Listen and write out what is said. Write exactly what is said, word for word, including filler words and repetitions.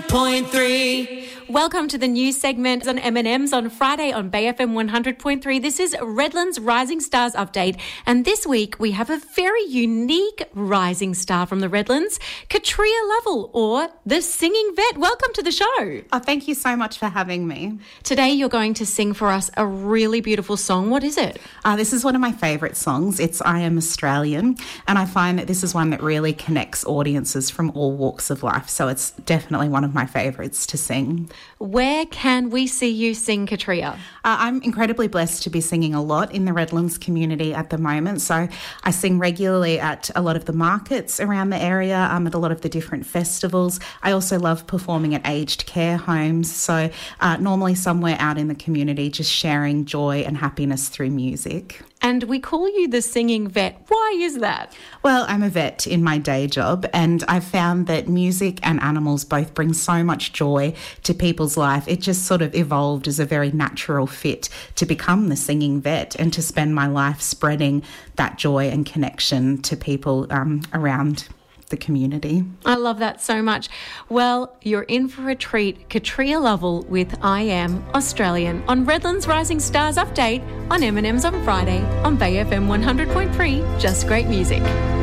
point three. Welcome to the new segment on M and M's on Friday on Bay F M one hundred point three. This is Redlands Rising Stars Update, and this week we have a very unique rising star from the Redlands, Katria Lovell, or the Singing Vet. Welcome to the show. Oh, thank you so much for having me. Today you're going to sing for us a really beautiful song. What is it? Uh, this is one of my favourite songs. It's I Am Australian, and I find that this is one that really connects audiences from all walks of life, so it's definitely one of my favourites to sing. Where can we see you sing, Katria? Uh, I'm incredibly blessed to be singing a lot in the Redlands community at the moment. So I sing regularly at a lot of the markets around the area, um, at a lot of the different festivals. I also love performing at aged care homes. So uh, normally somewhere out in the community, just sharing joy and happiness through music. And we call you the Singing Vet. Why is that? Well, I'm a vet in my day job, and I've found that music and animals both bring so much joy to people's life. It just sort of evolved as a very natural fit to become the Singing Vet and to spend my life spreading that joy and connection to people um, around the community. I love that so much. Well, you're in for a treat. Katria Lovell with I Am Australian on Redlands Rising Stars Update on M and M's on Friday on Bay F M one hundred point three. Just great music.